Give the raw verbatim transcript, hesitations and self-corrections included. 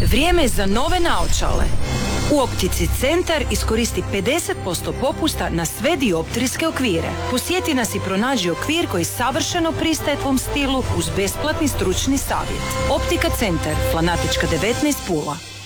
Vrijeme je za nove naočale. U Optici Centar iskoristi pedeset posto popusta na sve dioptrijske okvire. Posjeti nas i pronađi okvir koji savršeno pristaje tvom stilu uz besplatni stručni savjet. Optika Centar, Flanatička devetnaest Pula.